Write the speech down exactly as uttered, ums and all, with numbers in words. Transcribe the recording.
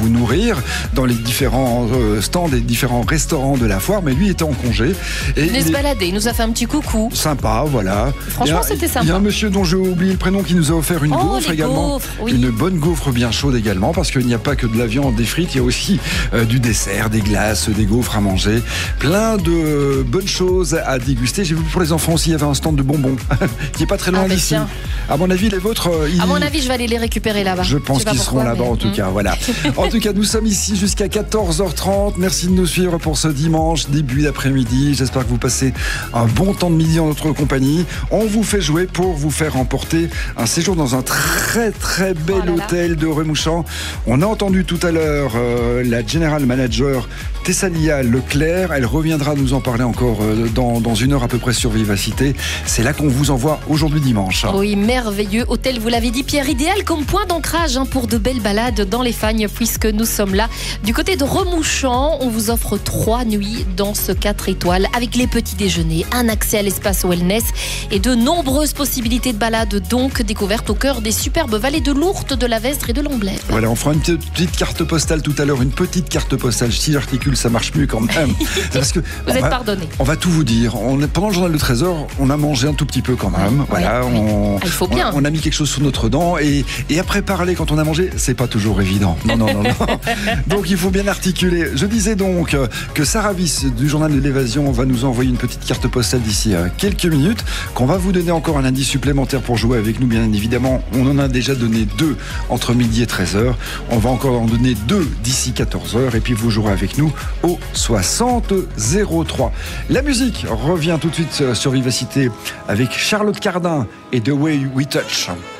vous nourrir dans les différents euh, stands et différents restaurants de la foire, mais lui était en congé. Et il est se balader, il nous a fait un petit coucou. Sympa, voilà. Franchement, c'était sympa. Il y a un monsieur dont j'ai oublié le prénom qui nous a offert une oh, gaufre également. Gaufres, oui. Une bonne gaufre bien chaude également, parce qu'il n'y a pas que de la viande, des frites, il y a aussi euh, du dessert, des glaces, des gaufres à manger. Plein de bonnes choses à déguster. J'ai vu pour les enfants aussi, il y avait un stand de bonbons qui est pas très loin ah, d'ici. À mon avis, les vôtres... Ils... À mon avis, je vais aller les récupérer là-bas. Je pense qu'ils seront là-bas mais... en tout mmh. cas. Voilà. En tout cas, nous sommes ici jusqu'à quatorze heures trente. Merci de nous suivre pour ce dimanche, début d'après-midi. J'espère que vous passez un bon temps de midi en notre compagnie. On vous fait jouer pour vous faire remporter un séjour dans un très très bel oh là là. hôtel de Remouchamp. On a entendu tout à l'heure euh, la General Manager Thessalia Leclerc. Elle reviendra nous en parler encore euh, dans, dans une heure à peu près sur Vivacité. C'est là qu'on vous envoie aujourd'hui dimanche. Oui, merveilleux hôtel, vous l'avez dit Pierre, idéal comme point d'ancrage hein, pour de belles balades dans les Fagnes, puisque nous sommes là du côté de Remouchamp. On vous offre trois nuits dans ce quatre étoiles avec les petits déjeuners, un accès à l'espace wellness et de nombreuses possibilités de balades donc découvertes au cœur des superbes vallées de l'Ourthe, de la Vesdre et de l'Amblève. Voilà, on fera une petite carte postale tout à l'heure, une petite carte postale. Si j'articule, ça marche mieux quand même. Parce que vous êtes va, pardonné. On va tout vous dire. On, pendant le journal de treize heures, on a mangé un tout petit peu quand même. Oui, voilà, oui. On, Il faut bien. On, on a mis quelque chose sous notre dent et, et après parler quand on a mangé, c'est pas toujours évident. Non, non, non, non. Donc il faut bien articuler. Je disais donc que Sarah Viss du journal de l'évasion va nous envoyer une petite carte postale d'ici quelques minutes, qu'on va vous donner encore un indice supplémentaire pour jouer avec nous, bien évidemment. On en a déjà donné deux entre midi et treize heures. On va encore en donner deux d'ici quatorze heures et puis vous jouerez avec nous au soixante zéro trois. La musique revient tout de suite sur Vivacité avec Charlotte Cardin et The Way We Touch.